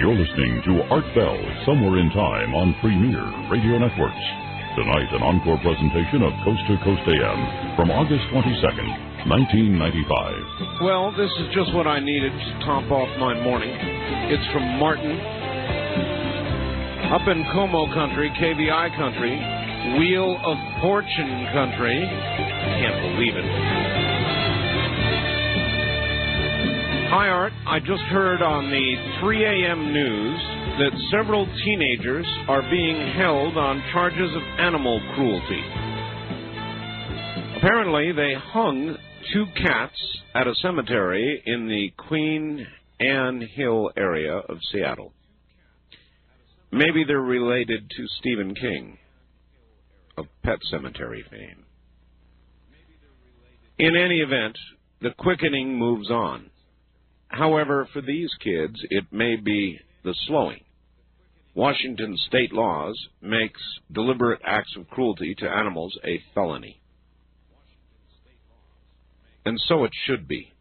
You're listening to Art Bell, Somewhere in Time on Premier Radio Networks. Tonight, an encore presentation of Coast to Coast AM from August 22nd, 1995. Well, this is just what I needed to top off my morning. It's from Martin. Up in Como country, KVI country, Wheel of Fortune country. Can't believe it. Hi, Art. I just heard on the 3 a.m. news that several teenagers are being held on charges of animal cruelty. Apparently, they hung 2 cats at a cemetery in the Queen Anne Hill area of Seattle. Maybe they're related to Stephen King of Pet Sematary fame. In any event, the quickening moves on. However, for these kids, it may be the slowing. Washington state laws makes deliberate acts of cruelty to animals a felony. And so it should be.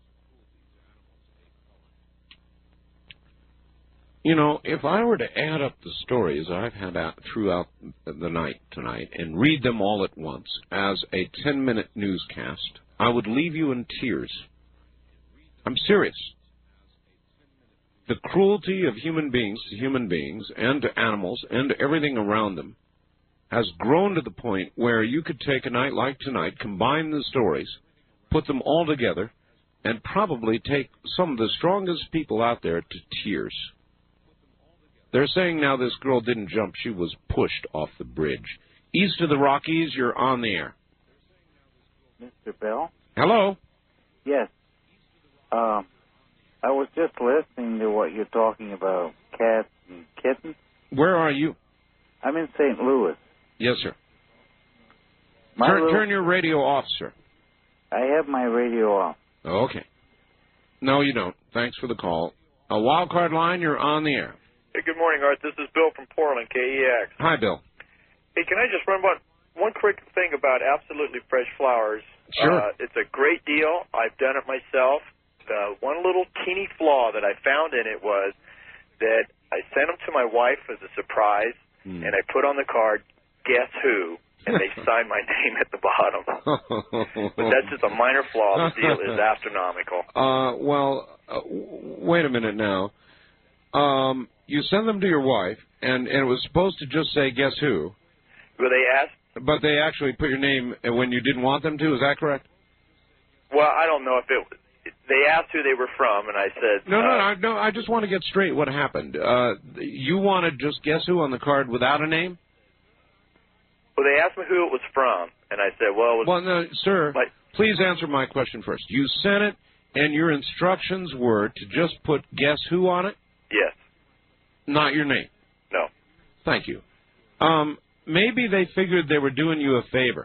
You know, if I were to add up the stories I've had out throughout the night tonight and read them all at once as a 10-minute newscast, I would leave you in tears. I'm serious. The cruelty of human beings to human beings and to animals and to everything around them has grown to the point where you could take a night like tonight, combine the stories, put them all together, and probably take some of the strongest people out there to tears. They're saying now this girl didn't jump, she was pushed off the bridge. East of the Rockies, you're on the air. Mr. Bell? Hello? Yes. I was just listening to what you're talking about, cats and kittens. Where are you? I'm in St. Louis. Yes, sir. Turn your radio off, sir. I have my radio off. Okay. No, you don't. Thanks for the call. A wild card line, you're on the air. Hey, good morning, Art. This is Bill from Portland, KEX. Hi, Bill. Hey, can I just run one quick thing about Absolutely Fresh Flowers? Sure. It's a great deal. I've done it myself. One little teeny flaw that I found in it was that I sent them to my wife as a surprise, and I put on the card, guess who, and they signed my name at the bottom. But that's just a minor flaw. The deal is astronomical. Wait a minute now. You send them to your wife, and it was supposed to just say, guess who? Well, they asked. But they actually put your name when you didn't want them to, is that correct? Well, I don't know if it was. They asked who they were from, and I said... No, I just want to get straight what happened. You wanted just guess who on the card without a name? Well, they asked me who it was from, and I said, well... Well, no, sir, please answer my question first. You sent it, and your instructions were to just put guess who on it? Yes. Not your name? No. Thank you. Maybe they figured they were doing you a favor.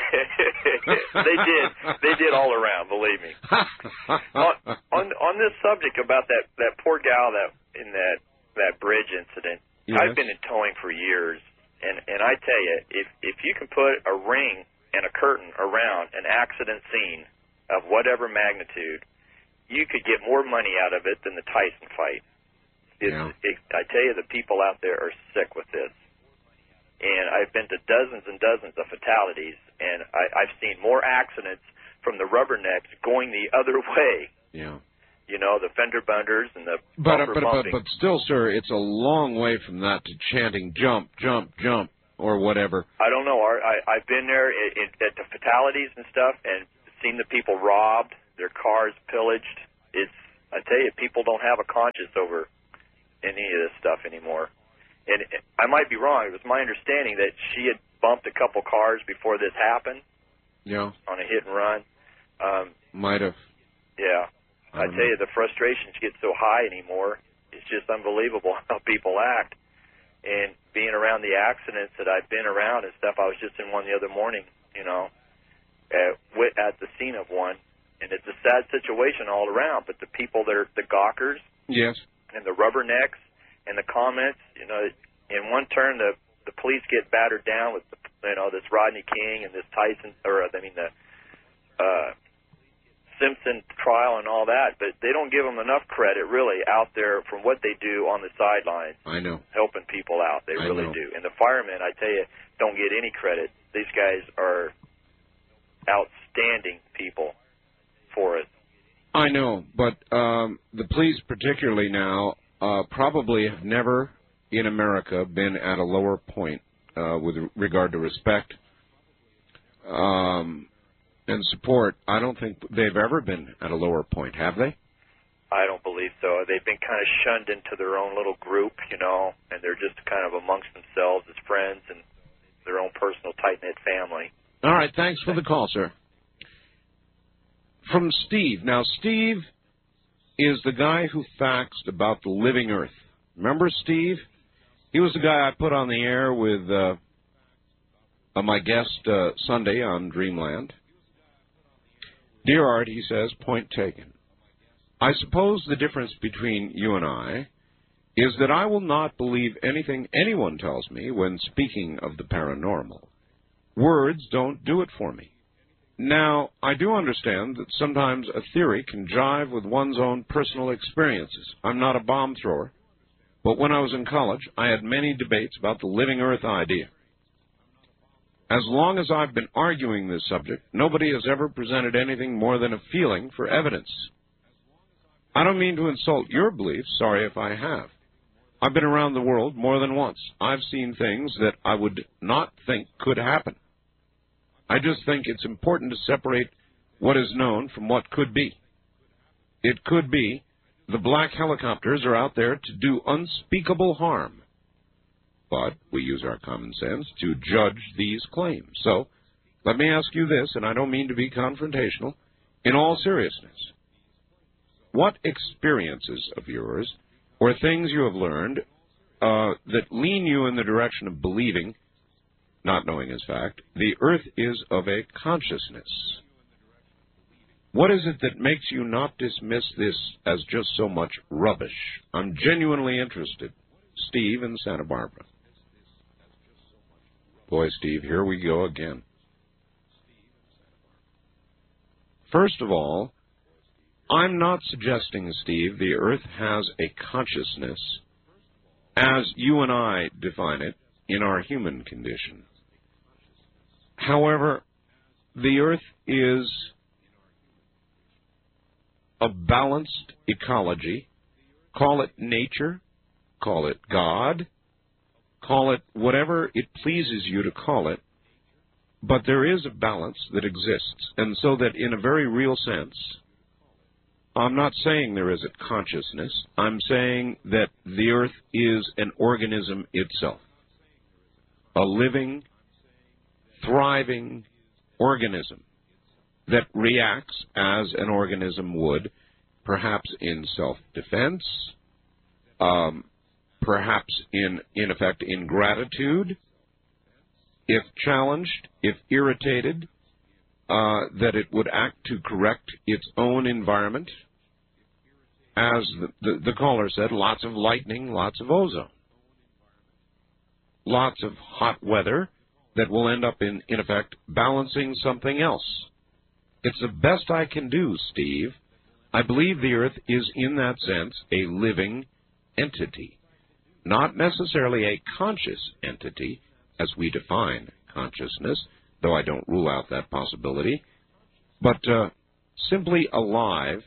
They did all around, believe me. On this subject about that poor gal in that bridge incident, yes. I've been in towing for years, and I tell you, if you can put a ring and a curtain around an accident scene of whatever magnitude, you could get more money out of it than the Tyson fight. I tell you, the people out there are sick with this. And I've been to dozens and dozens of fatalities, and I've seen more accidents from the rubbernecks going the other way. Yeah. You know, the fender benders and the bumper bumping. But still, sir, it's a long way from that to chanting jump, jump, jump, or whatever. I don't know, Art. I've been there at the fatalities and stuff and seen the people robbed, their cars pillaged. I tell you, people don't have a conscience over any of this stuff anymore. And I might be wrong. It was my understanding that she had bumped a couple cars before this happened. Yeah. On a hit and run. Might have. Yeah. I tell you, the frustrations get so high anymore. It's just unbelievable how people act. And being around the accidents that I've been around and stuff, I was just in one the other morning, you know, at the scene of one. And it's a sad situation all around. But the people that are the gawkers. Yes. And the rubbernecks. And the comments, you know, in one turn, the police get battered down with, this Rodney King and this Tyson, Simpson trial and all that, but they don't give them enough credit, really, out there from what they do on the sidelines. I know. Helping people out. They really do. And the firemen, I tell you, don't get any credit. These guys are outstanding people for us. I know, but the police particularly now probably have never in America been at a lower point with regard to respect and support. I don't think they've ever been at a lower point, have they? I don't believe so. They've been kind of shunned into their own little group, you know, and they're just kind of amongst themselves as friends and their own personal tight-knit family. All right, thanks for the call, sir. From Steve. Now, Steve is the guy who faxed about the living Earth. Remember Steve? He was the guy I put on the air with my guest Sunday on Dreamland. Dear Art, he says, point taken. I suppose the difference between you and I is that I will not believe anything anyone tells me when speaking of the paranormal. Words don't do it for me. Now, I do understand that sometimes a theory can jive with one's own personal experiences. I'm not a bomb thrower, but when I was in college, I had many debates about the living Earth idea. As long as I've been arguing this subject, nobody has ever presented anything more than a feeling for evidence. I don't mean to insult your beliefs, sorry if I have. I've been around the world more than once. I've seen things that I would not think could happen. I just think it's important to separate what is known from what could be. It could be the black helicopters are out there to do unspeakable harm. But we use our common sense to judge these claims. So, let me ask you this, and I don't mean to be confrontational, in all seriousness. What experiences of yours or things you have learned that lean you in the direction of believing, not knowing as fact, the Earth is of a consciousness? What is it that makes you not dismiss this as just so much rubbish? I'm genuinely interested. Steve in Santa Barbara. Boy, Steve, here we go again. First of all, I'm not suggesting, Steve, the Earth has a consciousness as you and I define it in our human condition. However, the Earth is a balanced ecology. Call it nature, call it God, call it whatever it pleases you to call it, but there is a balance that exists, and so that in a very real sense, I'm not saying there is a consciousness, I'm saying that the Earth is an organism itself, a living, thriving organism that reacts as an organism would, perhaps in self-defense, perhaps in effect in gratitude, if challenged, if irritated, that it would act to correct its own environment. As the caller said, lots of lightning, lots of ozone. Lots of hot weather that will end up in effect, balancing something else. It's the best I can do, Steve. I believe the Earth is, in that sense, a living entity. Not necessarily a conscious entity, as we define consciousness, though I don't rule out that possibility, but simply alive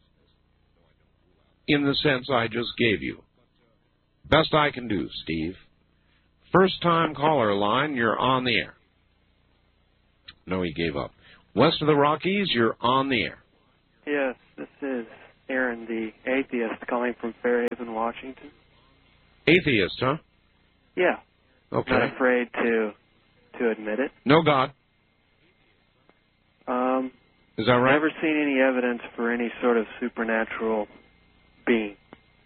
in the sense I just gave you. Best I can do, Steve. First-time caller line, you're on the air. No, he gave up. West of the Rockies, you're on the air. Yes, this is Aaron, the atheist, calling from Fairhaven, Washington. Atheist, huh? Yeah. Okay. Not afraid to admit it. No God. Is that right? Never seen any evidence for any sort of supernatural being.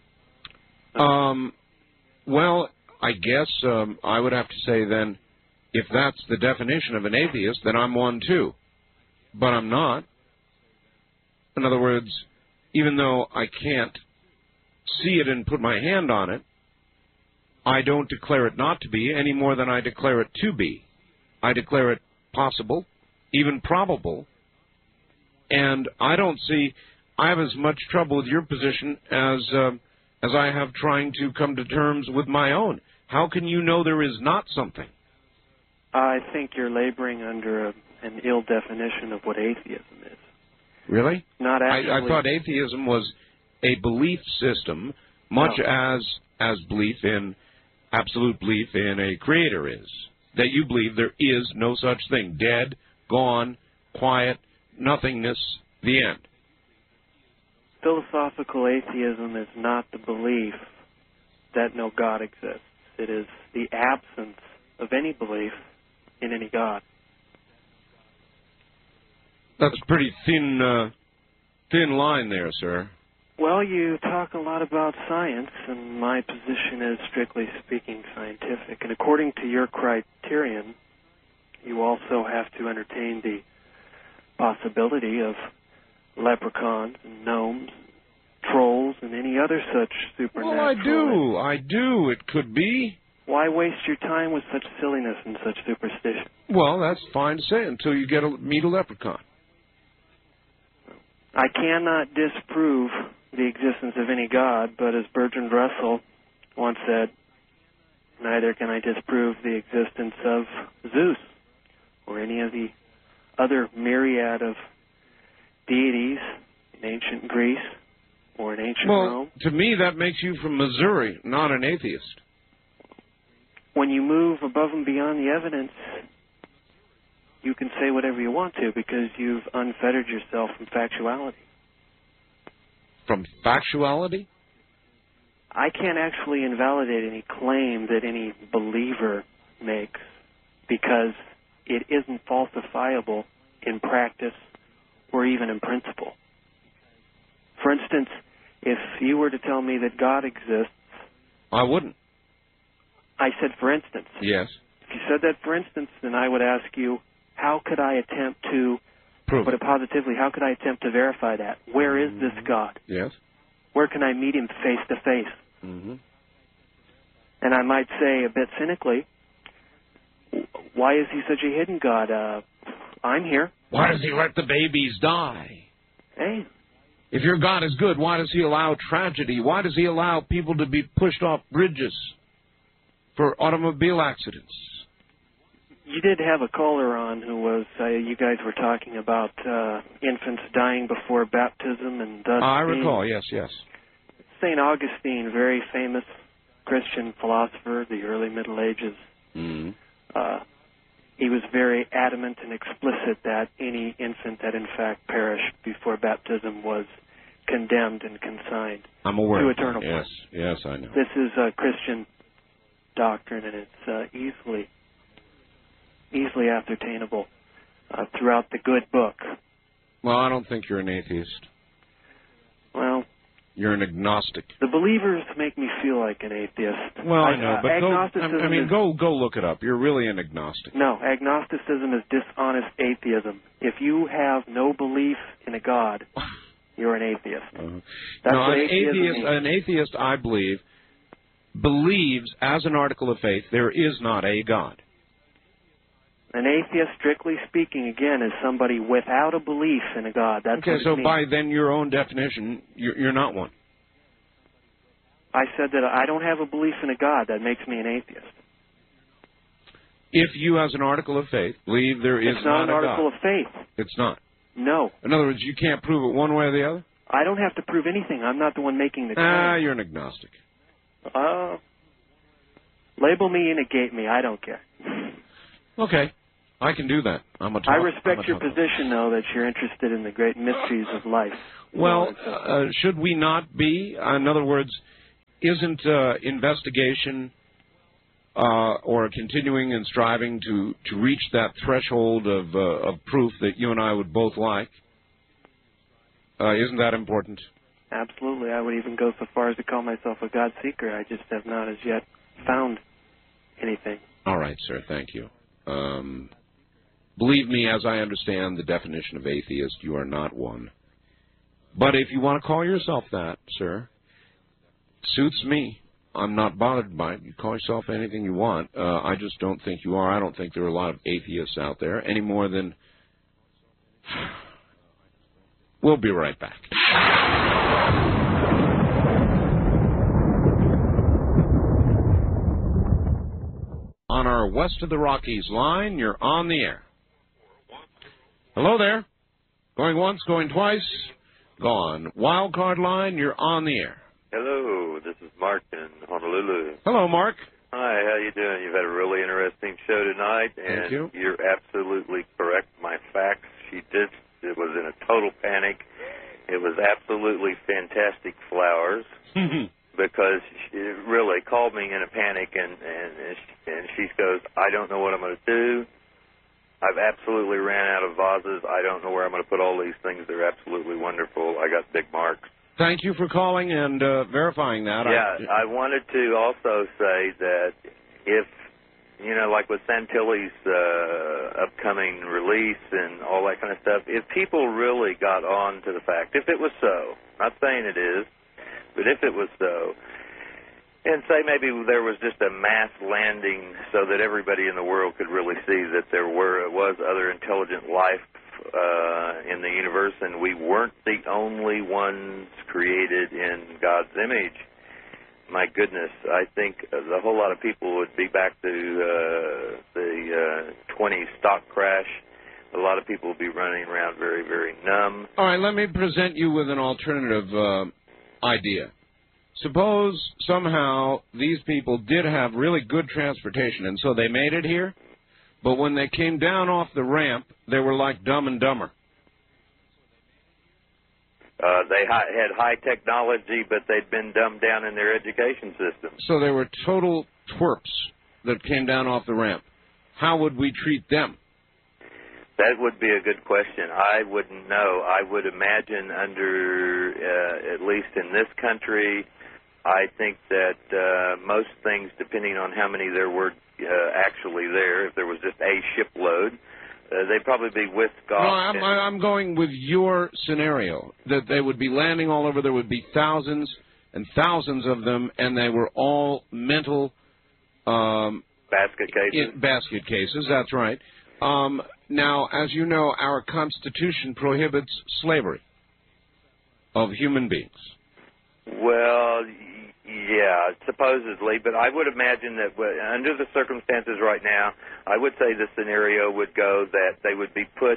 Well, I guess I would have to say then, if that's the definition of an atheist, then I'm one too. But I'm not. In other words, even though I can't see it and put my hand on it, I don't declare it not to be any more than I declare it to be. I declare it possible, even probable, And I have as much trouble with your position as I have trying to come to terms with my own. How can you know there is not something? I think you're laboring under an ill definition of what atheism is. Really? Not actually. I thought atheism was a belief system, much as belief in absolute belief in a creator is. That you believe there is no such thing. Dead, gone, quiet, nothingness, the end. Philosophical atheism is not the belief that no God exists. It is the absence of any belief in any God. That's a pretty thin line there, sir. Well, you talk a lot about science, and my position is, strictly speaking, scientific. And according to your criterion, you also have to entertain the possibility of leprechauns and gnomes, trolls, and any other such supernatural... Well, I do. It could be. Why waste your time with such silliness and such superstition? Well, that's fine to say until you meet a leprechaun. I cannot disprove the existence of any God, but as Bertrand Russell once said, neither can I disprove the existence of Zeus or any of the other myriad of deities in ancient Greece or in ancient Rome. To me, that makes you from Missouri, not an atheist. When you move above and beyond the evidence, you can say whatever you want to because you've unfettered yourself from factuality. From factuality? I can't actually invalidate any claim that any believer makes because it isn't falsifiable in practice or even in principle. For instance, if you were to tell me that God exists... I wouldn't. I said for instance. Yes. If you said that for instance, then I would ask you, how could I attempt to prove it positively? How could I attempt to verify that? Where is this God? Yes. Where can I meet him face to face? Mm-hmm. And I might say a bit cynically, why is he such a hidden God? I'm here. Why does he let the babies die? Hey. If your God is good, why does he allow tragedy? Why does he allow people to be pushed off bridges for automobile accidents? You did have a caller on who was, you guys were talking about infants dying before baptism and thus I recall, yes. St. Augustine, very famous Christian philosopher, the early Middle Ages. Mm-hmm. He was very adamant and explicit that any infant that in fact perished before baptism was condemned and consigned to eternal punishment. Yes, I know. This is a Christian doctrine, and it's easily ascertainable throughout the good book. Well, I don't think you're an atheist. Well, you're an agnostic. The believers make me feel like an atheist. Well, I know, but go look it up. You're really an agnostic. No, agnosticism is dishonest atheism. If you have no belief in a God, you're an atheist. That's no, what atheism an atheist, I believe, believes as an article of faith there is not a God. An atheist, strictly speaking, again, is somebody without a belief in a God. That's okay, what it so means. by then your own definition, you're not one. I said that I don't have a belief in a God. That makes me an atheist. If you, as an article of faith, believe there is not a God. It's not an article of faith. It's not. No. In other words, you can't prove it one way or the other? I don't have to prove anything. I'm not the one making the claim. You're an agnostic. Label me, negate me. I don't care. Okay. I can do that. I respect your position, though, that you're interested in the great mysteries of life. Well, should we not be? In other words, isn't investigation or continuing and striving to reach that threshold of proof that you and I would both like, isn't that important? Absolutely. I would even go so far as to call myself a God seeker. I just have not as yet found anything. All right, sir. Thank you. Believe me, as I understand the definition of atheist, you are not one. But if you want to call yourself that, sir, suits me. I'm not bothered by it. You call yourself anything you want. I just don't think you are. I don't think there are a lot of atheists out there any more than We'll be right back. On our West of the Rockies line, you're on the air. Hello there. Going once, going twice, gone. Wild card line, you're on the air. Hello, this is Mark in Honolulu. Hello, Mark. Hi, how you doing? You've had a really interesting show tonight, and Thank you. You're absolutely correct. My facts, it was in a total panic. It was absolutely fantastic flowers. Because she really called me in a panic, and she goes, I don't know what I'm going to do. I've absolutely ran out of vases. I don't know where I'm going to put all these things. They're absolutely wonderful. I got big marks. Thank you for calling and verifying that. Yeah, I wanted to also say that if, like with Santilli's upcoming release and all that kind of stuff, if people really got on to the fact, if it was so, not saying it is, but if it was so, and say maybe there was just a mass landing so that everybody in the world could really see that there was other intelligent life in the universe, and we weren't the only ones created in God's image, my goodness, I think a whole lot of people would be back to the 20 stock crash. A lot of people would be running around very, very numb. All right, let me present you with an alternative idea. Suppose somehow these people did have really good transportation, and so they made it here, but when they came down off the ramp, they were like Dumb and Dumber. They had high technology, but they'd been dumbed down in their education system. So they were total twerps that came down off the ramp. How would we treat them? That would be a good question. I wouldn't know. I would imagine under, at least in this country, I think that most things, depending on how many there were actually there, if there was just a shipload, they'd probably be whisked off. No, I'm going with your scenario, that they would be landing all over. There would be thousands and thousands of them, and they were all mental... basket cases? Basket cases, that's right. Now, as you know, our Constitution prohibits slavery of human beings. Well, yeah, supposedly, but I would imagine that under the circumstances right now, I would say the scenario would go that they would be put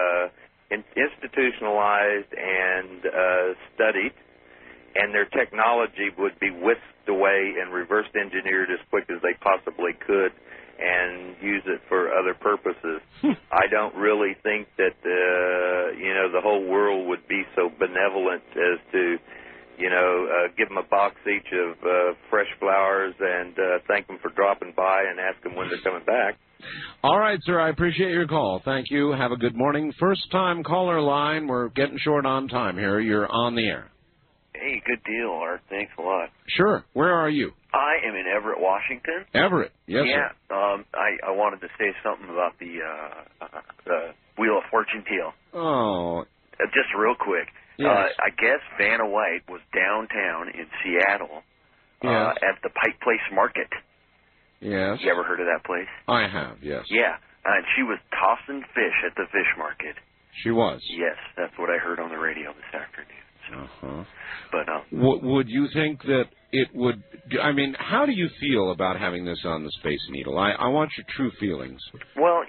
institutionalized and studied, and their technology would be whisked away and reverse engineered as quick as they possibly could and use it for other purposes. I don't really think that, the whole world would be so benevolent as to, give them a box each of fresh flowers and thank them for dropping by and ask them when they're coming back. All right, sir, I appreciate your call. Thank you. Have a good morning. First-time caller line. We're getting short on time here. You're on the air. Hey, good deal, Art. Thanks a lot. Sure. Where are you? I am in Everett, Washington. Everett, yes, yeah, sir. I wanted to say something about the Wheel of Fortune deal. Oh. Just real quick. Yes. I guess Vanna White was downtown in Seattle at the Pike Place Market. Yes. You ever heard of that place? I have, yes. Yeah, and she was tossing fish at the fish market. She was? Yes, that's what I heard on the radio this afternoon. So. But would you think that it would? I mean, how do you feel about having this on the Space Needle? I want your true feelings. Well,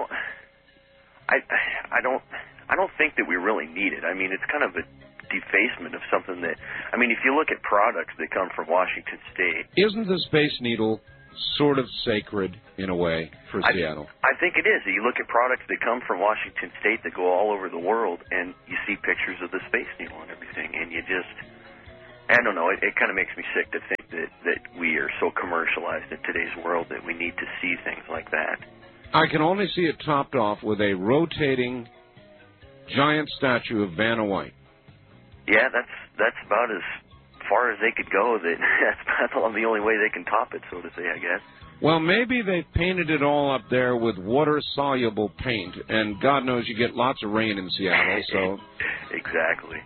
I don't think that we really need it. I mean, it's kind of a defacement of something that. I mean, if you look at products that come from Washington State, isn't the Space Needle sort of sacred in a way for Seattle? I think it is. You look at products that come from Washington State that go all over the world, and you see pictures of the Space Needle and everything, and you just, I don't know, it kind of makes me sick to think that we are so commercialized in today's world that we need to see things like that. I can only see it topped off with a rotating giant statue of Vanna White. Yeah, that's about as far as they could go. That's about the only way they can top it, so to say, I guess. Well, maybe they painted it all up there with water-soluble paint, and God knows you get lots of rain in Seattle, so... Exactly.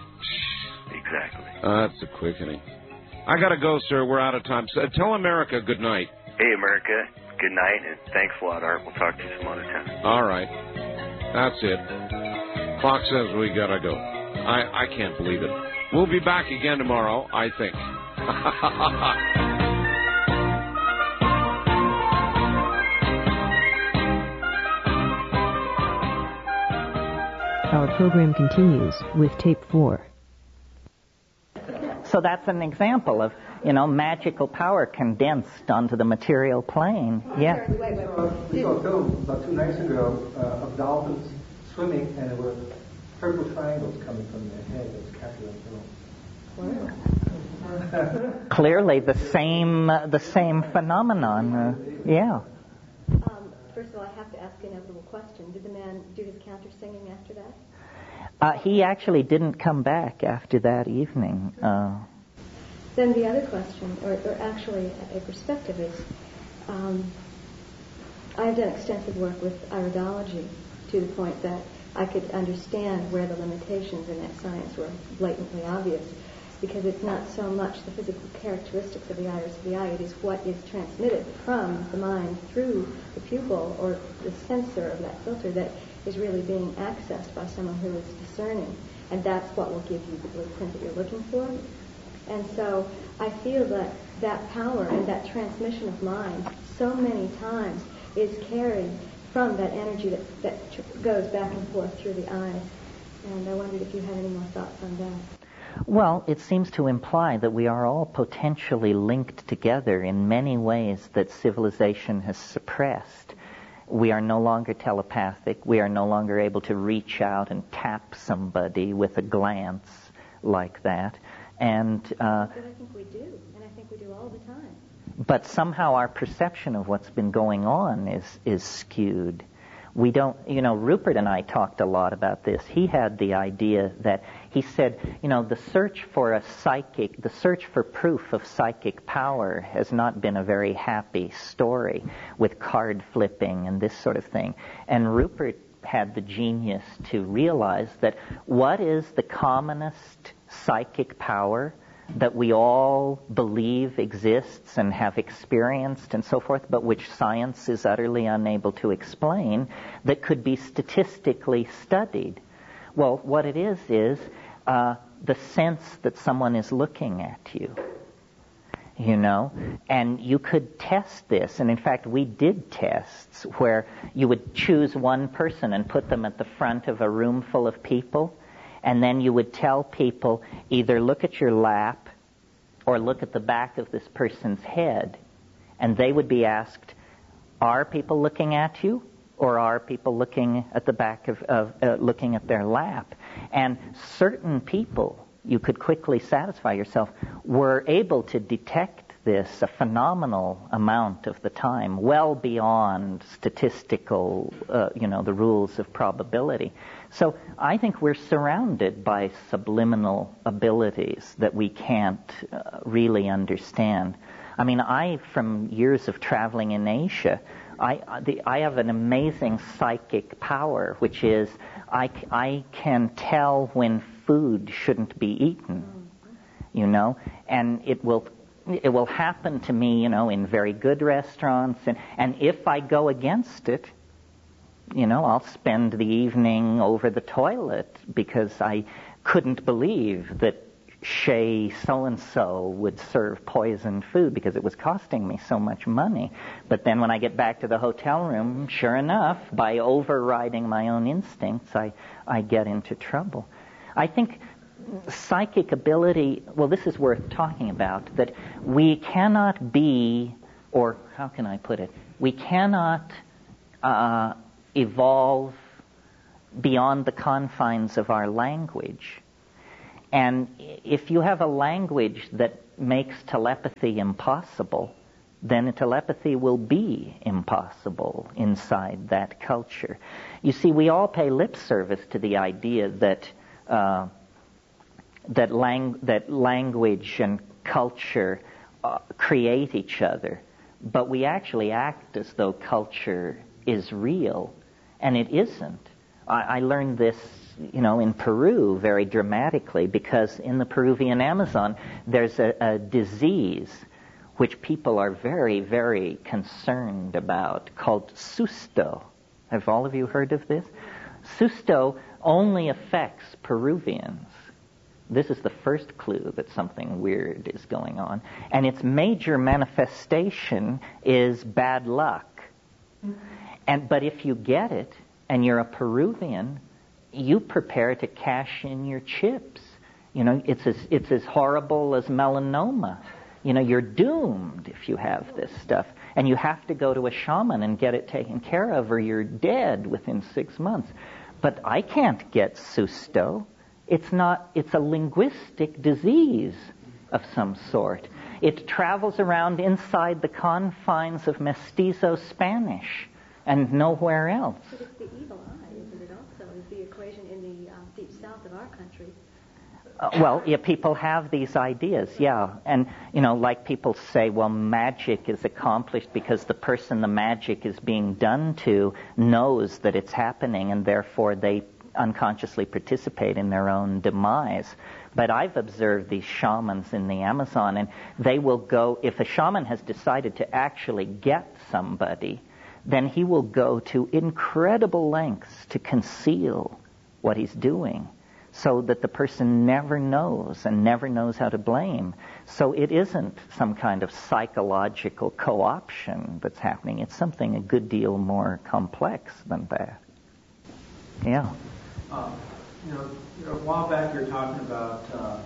That's a quickening. I got to go, sir. We're out of time. So, tell America good night. Hey, America, good night, and thanks a lot, Art. We'll talk to you some other time. All right. That's it. Clock says we got to go. I can't believe it. We'll be back again tomorrow, I think. Our program continues with tape 4. So that's an example of, magical power condensed onto the material plane. Yeah. We saw a film about 2 nights ago of dolphins swimming, and there were purple triangles coming from their head that was captured on film. Clearly the same phenomenon. Yeah. First of all, I have to ask an inevitable question. Did the man do his counter singing after that? He actually didn't come back after that evening. Then the other question, or actually a perspective, is I've done extensive work with iridology to the point that I could understand where the limitations in that science were blatantly obvious, because it's not so much the physical characteristics of the iris of the eye, it is what is transmitted from the mind through the pupil or the sensor of that filter that is really being accessed by someone who is discerning. And that's what will give you the blueprint that you're looking for. And so I feel that that power and that transmission of mind so many times is carried from that energy that goes back and forth through the eyes. And I wondered if you had any more thoughts on that. Well, it seems to imply that we are all potentially linked together in many ways that civilization has suppressed. We are no longer telepathic. We are no longer able to reach out and tap somebody with a glance like that. And but I think we do, and I think we do all the time. But somehow our perception of what's been going on is skewed. We don't, Rupert and I talked a lot about this. He had the idea that, he said, the search for proof of psychic power has not been a very happy story with card flipping and this sort of thing. And Rupert had the genius to realize that what is the commonest psychic power that we all believe exists and have experienced and so forth, but which science is utterly unable to explain, that could be statistically studied. Well, what it is the sense that someone is looking at you, and you could test this. And in fact, we did tests where you would choose one person and put them at the front of a room full of people, and then you would tell people either look at your lap or look at the back of this person's head. And they would be asked, are people looking at you? Or are people looking at the back looking at their lap? And certain people, you could quickly satisfy yourself, were able to detect this a phenomenal amount of the time, well beyond statistical, the rules of probability. So I think we're surrounded by subliminal abilities that we can't really understand. I mean, from years of traveling in Asia, I have an amazing psychic power, which is I can tell when food shouldn't be eaten, and it will happen to me, in very good restaurants, and if I go against it, I'll spend the evening over the toilet because I couldn't believe that Chez so-and-so would serve poisoned food because it was costing me so much money. But then when I get back to the hotel room, sure enough, by overriding my own instincts, I get into trouble. I think psychic ability, well, this is worth talking about, that we cannot be, or how can I put it, we cannot evolve beyond the confines of our language. And if you have a language that makes telepathy impossible, then telepathy will be impossible inside that culture. You see, we all pay lip service to the idea that language and culture create each other, but we actually act as though culture is real, and it isn't. I learned this, in Peru very dramatically, because in the Peruvian Amazon there's a disease which people are very, very concerned about called susto. Have all of you heard of this? Susto only affects Peruvians. This is the first clue that something weird is going on. And its major manifestation is bad luck. But if you get it, and you're a Peruvian, you prepare to cash in your chips. It's as horrible as melanoma. You're doomed if you have this stuff. And you have to go to a shaman and get it taken care of, or you're dead within 6 months. But I can't get susto. It's a linguistic disease of some sort. It travels around inside the confines of Mestizo Spanish and nowhere else. But it's the evil eye, isn't it also? Is the equation in the deep south of our country? People have these ideas, yeah. And, like people say, well, magic is accomplished because the person the magic is being done to knows that it's happening, and therefore they unconsciously participate in their own demise. But I've observed these shamans in the Amazon, and they will go, if a shaman has decided to actually get somebody, then he will go to incredible lengths to conceal what he's doing, so that the person never knows and never knows how to blame. So it isn't some kind of psychological co-option that's happening. It's something a good deal more complex than that. Yeah. A while back you were talking about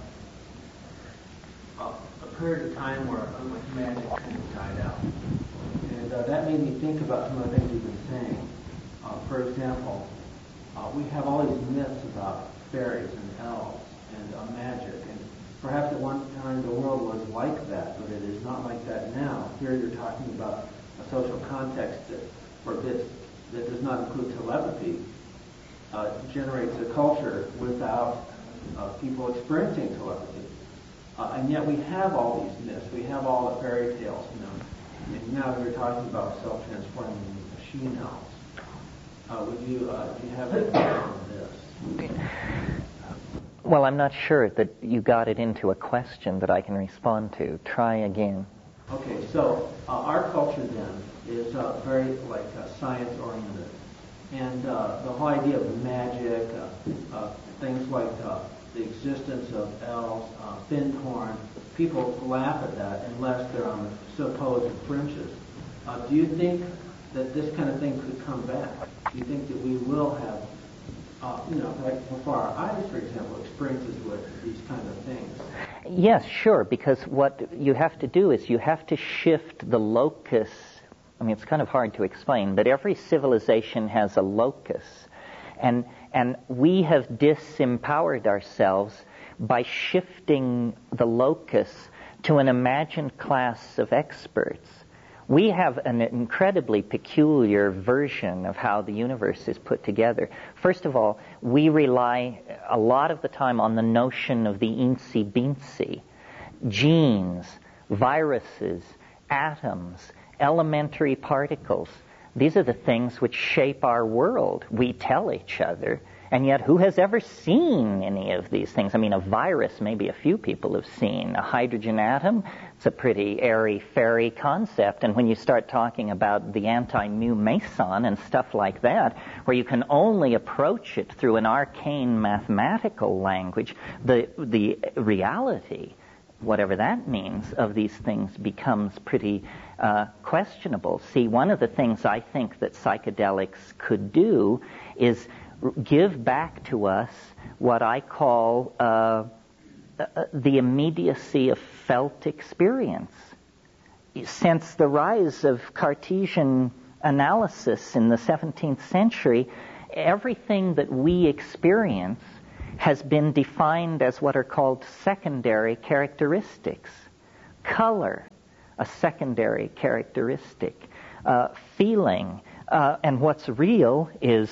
a period of time where magic kind of died out. And that made me think about some of the things you've been saying. For example, we have all these myths about fairies and elves and magic, and perhaps at one time the world was like that, but it is not like that now. Here you're talking about a social context that forbids, that does not include telepathy, generates a culture without people experiencing telepathy. And yet we have all these myths, we have all the fairy tales, and now we're talking about self-transforming machine elves. Do you have any thoughts on this? Well, I'm not sure that you got it into a question that I can respond to. Try again. Okay, so our culture then is very science-oriented. And the whole idea of magic, things like the existence of elves, Findhorn, people laugh at that unless they're on the supposed fringes. Do you think that this kind of thing could come back? Do you think that we will have, like before our eyes, for example, experiences with these kind of things? Yes, sure, because what you have to do is you have to shift the locus. I mean, it's kind of hard to explain, but every civilization has a locus. And we have disempowered ourselves by shifting the locus to an imagined class of experts. We have an incredibly peculiar version of how the universe is put together. First of all, we rely a lot of the time on the notion of the eensy-beensy. Genes, viruses, atoms, elementary particles. These are the things which shape our world. We tell each other, and yet who has ever seen any of these things? I mean, a virus, maybe a few people have seen. A hydrogen atom, it's a pretty airy-fairy concept. And when you start talking about the anti-mu meson and stuff like that, where you can only approach it through an arcane mathematical language, the reality, whatever that means, of these things becomes pretty questionable. See, one of the things I think that psychedelics could do is give back to us what I call the immediacy of felt experience. Since the rise of Cartesian analysis in the 17th century, everything that we experience has been defined as what are called secondary characteristics. Color, a secondary characteristic. Feeling, and what's real is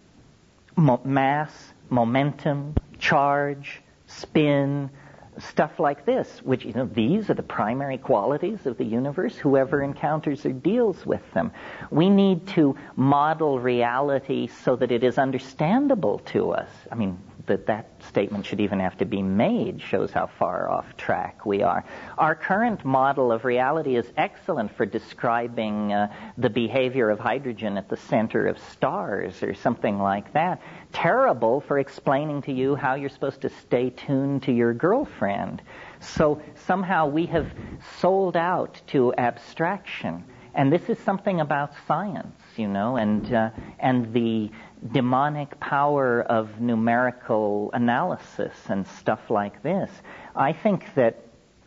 mass, momentum, charge, spin, stuff like this, which, these are the primary qualities of the universe. Whoever encounters or deals with them. We need to model reality so that it is understandable to us. I mean, that statement should even have to be made shows how far off track we are. Our current model of reality is excellent for describing the behavior of hydrogen at the center of stars or something like that. Terrible for explaining to you how you're supposed to stay tuned to your girlfriend. So somehow we have sold out to abstraction. And this is something about science, and the demonic power of numerical analysis and stuff like this. I think that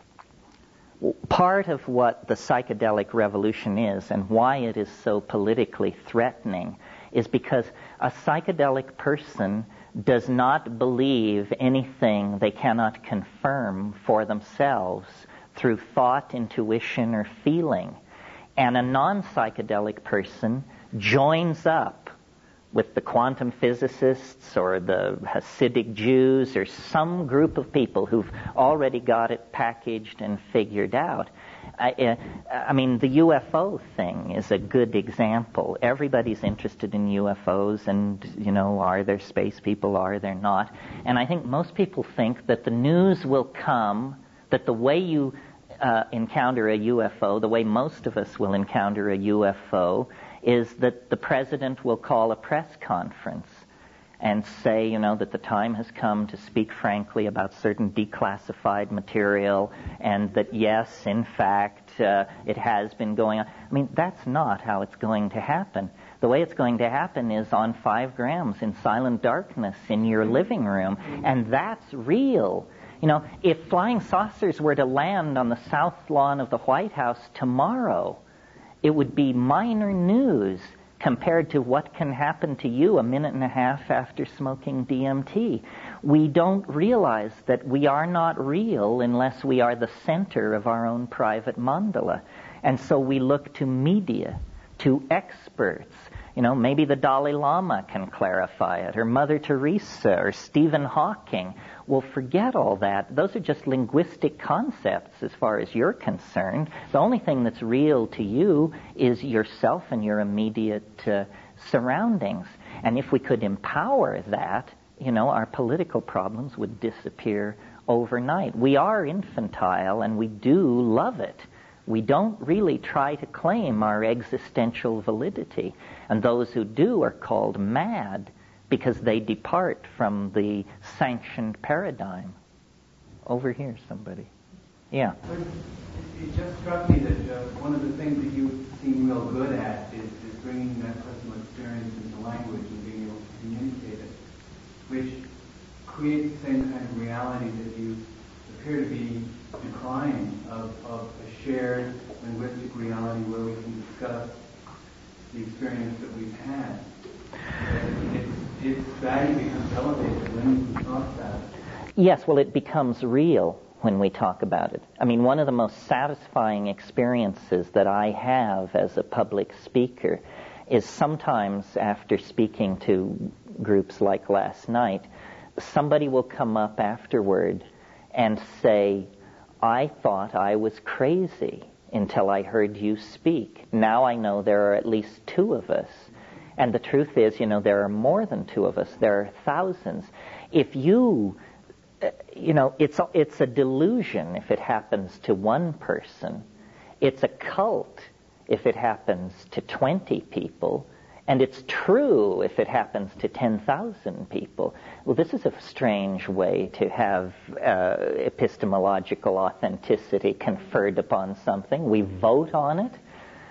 part of what the psychedelic revolution is and why it is so politically threatening is because a psychedelic person does not believe anything they cannot confirm for themselves through thought, intuition, or feeling. And a non-psychedelic person joins up with the quantum physicists or the Hasidic Jews or some group of people who've already got it packaged and figured out. I mean, the UFO thing is a good example. Everybody's interested in UFOs and, are there space people, are there not? And I think most people think that the news will come, that the way you encounter a UFO, the way most of us will encounter a UFO, is that the president will call a press conference and say, that the time has come to speak frankly about certain declassified material and that, yes, in fact, it has been going on. I mean, that's not how it's going to happen. The way it's going to happen is on 5 grams in silent darkness in your living room, and that's real. If flying saucers were to land on the south lawn of the White House tomorrow, it would be minor news compared to what can happen to you a minute and a half after smoking DMT. We don't realize that we are not real unless we are the center of our own private mandala. And so we look to media, to experts. Maybe the Dalai Lama can clarify it, or Mother Teresa, or Stephen Hawking. Well, forget all that. Those are just linguistic concepts as far as you're concerned. The only thing that's real to you is yourself and your immediate surroundings. And if we could empower that, our political problems would disappear overnight. We are infantile, and we do love it. We don't really try to claim our existential validity. And those who do are called mad because they depart from the sanctioned paradigm. Over here, somebody. Yeah. It just struck me that one of the things that you seem real good at is bringing that personal experience into language and being able to communicate it, which creates the same kind of reality that you appear to be decrying of a shared linguistic reality where we can discuss the experience that we've had. Its value becomes elevated when we talk about it. Yes, well, it becomes real when we talk about it. I mean, one of the most satisfying experiences that I have as a public speaker is sometimes after speaking to groups like last night, somebody will come up afterward and say, I thought I was crazy until I heard you speak. Now I know there are at least 2 of us. And the truth is, there are more than 2 of us. There are thousands. If you, it's a delusion if it happens to 1 person. It's a cult if it happens to 20 people. And it's true if it happens to 10,000 people. Well, this is a strange way to have epistemological authenticity conferred upon something. We vote on it,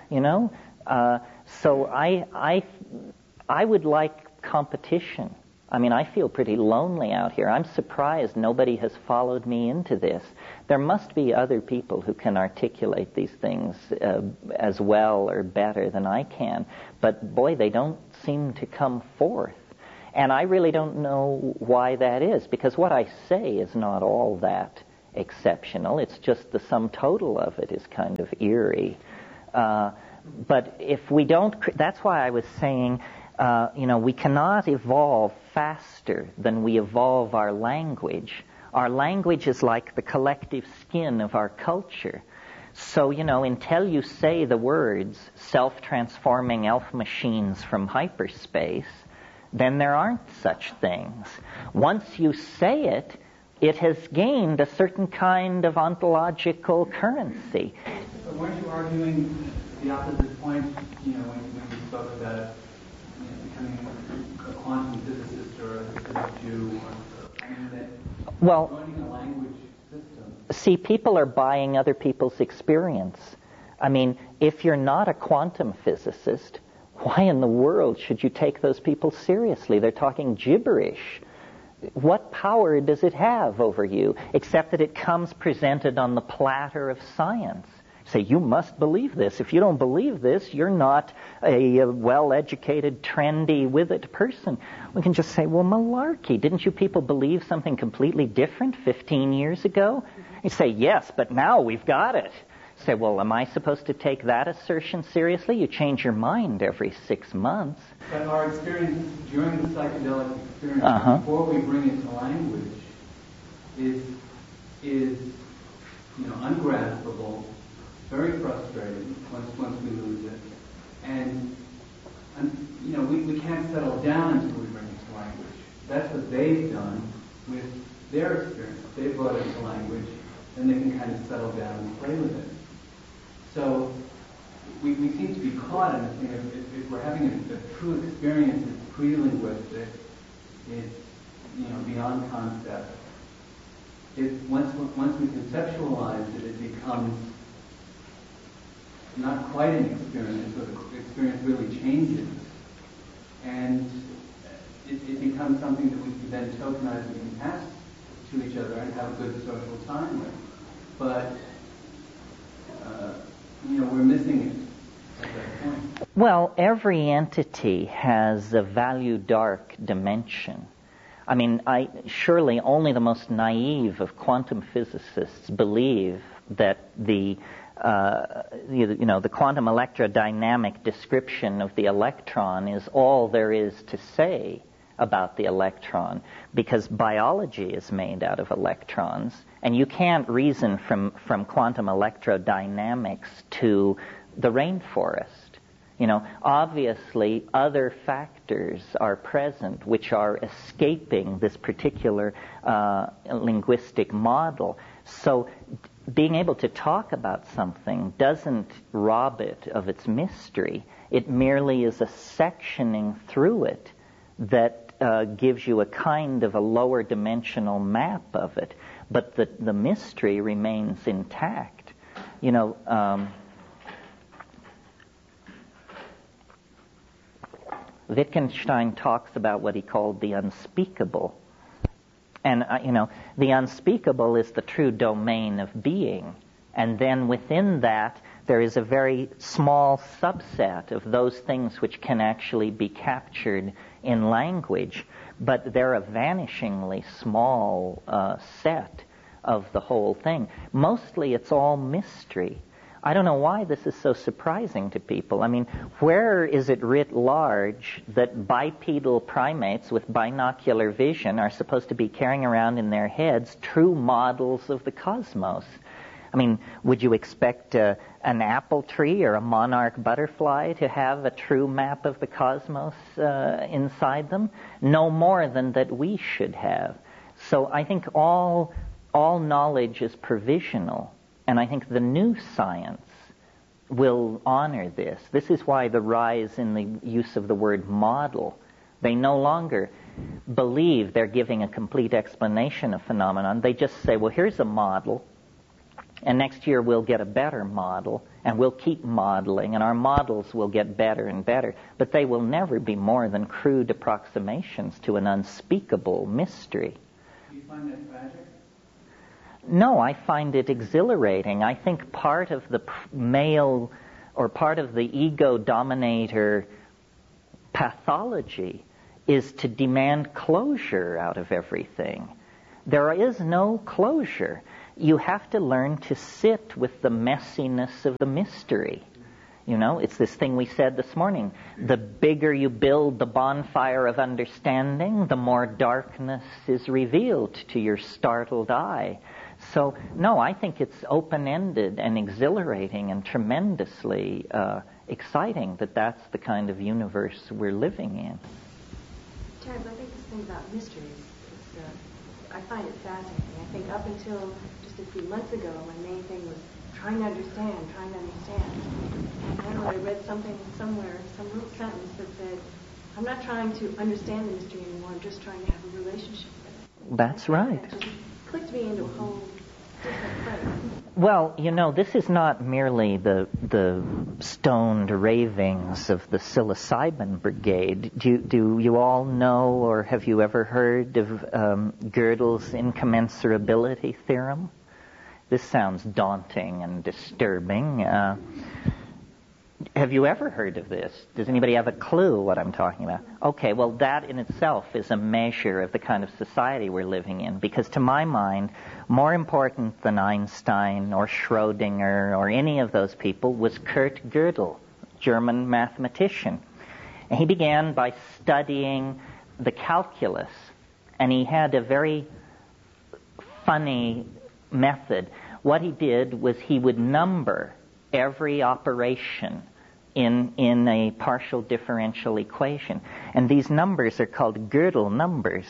So I would like competition. I mean, I feel pretty lonely out here. I'm surprised nobody has followed me into this. There must be other people who can articulate these things as well or better than I can. But boy, they don't seem to come forth. And I really don't know why that is, because what I say is not all that exceptional. It's just the sum total of it is kind of eerie. But if we don't, that's why I was saying, we cannot evolve faster than we evolve our language. Our language is like the collective skin of our culture. So, until you say the words self-transforming elf machines from hyperspace, then there aren't such things. Once you say it, it has gained a certain kind of ontological currency. But weren't you arguing the opposite point, when you spoke about becoming a quantum physicist or a physics Jew? Joining a language system. See, people are buying other people's experience. I mean, if you're not a quantum physicist, why in the world should you take those people seriously? They're talking gibberish. What power does it have over you, except that it comes presented on the platter of science? Say, you must believe this. If you don't believe this, you're not a well-educated, trendy, with-it person. We can just say, well, malarkey. Didn't you people believe something completely different 15 years ago? You say, yes, but now we've got it. Say, well, am I supposed to take that assertion seriously? You change your mind every 6 months. But our experience during the psychedelic experience, before we bring it to language, is ungraspable, very frustrating once we lose it, and we can't settle down until we bring it to language. That's what they've done with their experience. They brought it to language, and they can kind of settle down and play with it. So we seem to be caught in a thing of if we're having a true experience, it's pre-linguistic, it's beyond concept. Once we conceptualize it, it becomes not quite an experience, but the experience really changes, and it becomes something that we can then tokenize and we can pass to each other and have a good social time with. But we're missing it at that point. Well, every entity has a value dark dimension. I mean, surely only the most naive of quantum physicists believe that the quantum electrodynamic description of the electron is all there is to say about the electron, because biology is made out of electrons, and you can't reason from quantum electrodynamics to the rainforest. Obviously other factors are present which are escaping this particular linguistic model. So being able to talk about something doesn't rob it of its mystery. It merely is a sectioning through it that gives you a kind of a lower dimensional map of it. But the mystery remains intact. Wittgenstein talks about what he called the unspeakable. And, the unspeakable is the true domain of being. And then within that, there is a very small subset of those things which can actually be captured in language. But they're a vanishingly small set of the whole thing. Mostly it's all mystery. I don't know why this is so surprising to people. I mean, where is it writ large that bipedal primates with binocular vision are supposed to be carrying around in their heads true models of the cosmos? I mean, would you expect an apple tree or a monarch butterfly to have a true map of the cosmos inside them? No more than that we should have. So I think all knowledge is provisional. And I think the new science will honor this. This is why the rise in the use of the word model. They no longer believe they're giving a complete explanation of phenomenon. They just say, well, here's a model, and next year we'll get a better model, and we'll keep modeling, and our models will get better and better. But they will never be more than crude approximations to an unspeakable mystery. Do you find that tragic? No, I find it exhilarating. I think part of the male or part of the ego dominator pathology is to demand closure out of everything. There is no closure. You have to learn to sit with the messiness of the mystery. It's this thing we said this morning. The bigger you build the bonfire of understanding, the more darkness is revealed to your startled eye. So, no, I think it's open-ended and exhilarating and tremendously exciting that that's the kind of universe we're living in. Terence, I think this thing about mysteries, I find it fascinating. I think up until just a few months ago, my main thing was trying to understand. And then I read something somewhere, some little sentence that said, I'm not trying to understand the mystery anymore, I'm just trying to have a relationship with it. That's right. It just clicked me into a whole different place. Well, this is not merely the stoned ravings of the psilocybin brigade. Do you all know, or have you ever heard of Gödel's incommensurability theorem? This sounds daunting and disturbing. Have you ever heard of this? Does anybody have a clue what I'm talking about? Okay, well, that in itself is a measure of the kind of society we're living in, because to my mind, more important than Einstein or Schrödinger or any of those people was Kurt Gödel, German mathematician. And he began by studying the calculus, and he had a very funny method. What he did was he would number every operation in a partial differential equation. And these numbers are called Gödel numbers.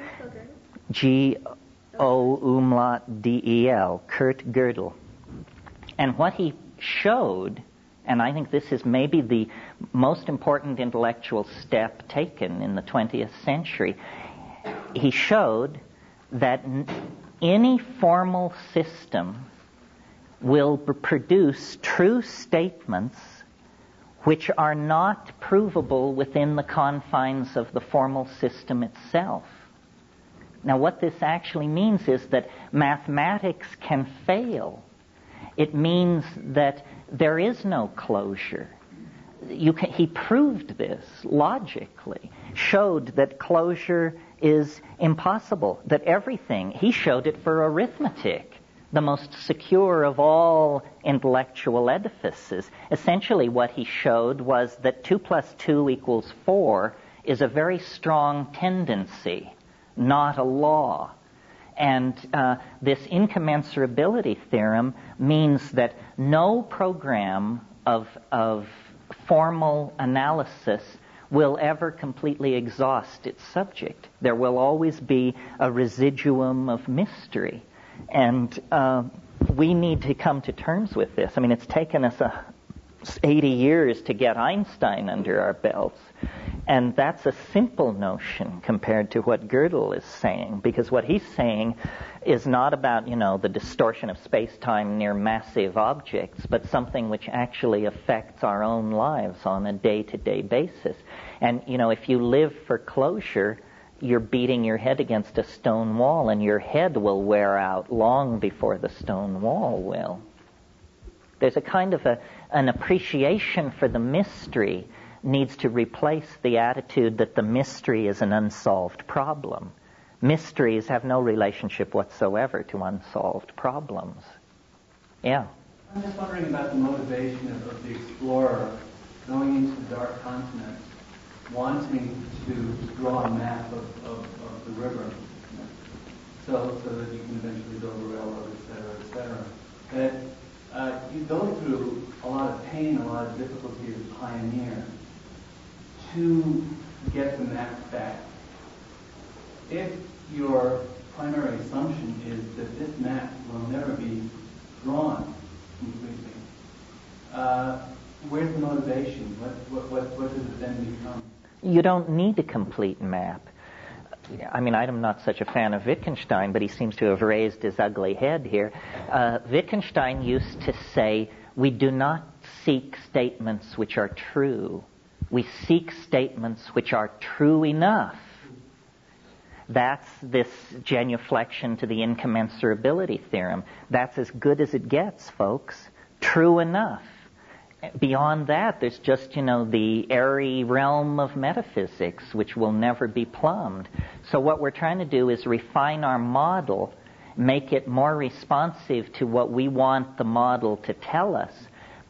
G-O-umlaut-D-E-L, Kurt Gödel. And what he showed, and I think this is maybe the most important intellectual step taken in the 20th century, he showed that any formal system will produce true statements which are not provable within the confines of the formal system itself. Now, what this actually means is that mathematics can fail. It means that there is no closure. He proved this logically, showed that closure is impossible, that everything, he showed it for arithmetic, the most secure of all intellectual edifices. Essentially what he showed was that 2 plus 2 equals 4 is a very strong tendency, not a law. And this incommensurability theorem means that no program of formal analysis will ever completely exhaust its subject. There will always be a residuum of mystery. And we need to come to terms with this. I mean, it's taken us 80 years to get Einstein under our belts. And that's a simple notion compared to what Gödel is saying, because what he's saying is not about, the distortion of space-time near massive objects, but something which actually affects our own lives on a day-to-day basis. And, if you live for closure, you're beating your head against a stone wall, and your head will wear out long before the stone wall will. There's a kind of an appreciation for the mystery needs to replace the attitude that the mystery is an unsolved problem. Mysteries have no relationship whatsoever to unsolved problems. Yeah? I'm just wondering about the motivation of the explorer going into the dark continent, wanting to draw a map of the river, so that you can eventually build a railroad, et cetera, that you go through a lot of pain, a lot of difficulty as a pioneer to get the map back. If your primary assumption is that this map will never be drawn completely, where's the motivation? What does it then become? You don't need a complete map. I mean, I'm not such a fan of Wittgenstein, but he seems to have raised his ugly head here. Wittgenstein used to say, we do not seek statements which are true. We seek statements which are true enough. That's this genuflection to the incommensurability theorem. That's as good as it gets, folks. True enough. Beyond that, there's just, the airy realm of metaphysics, which will never be plumbed. So what we're trying to do is refine our model, make it more responsive to what we want the model to tell us,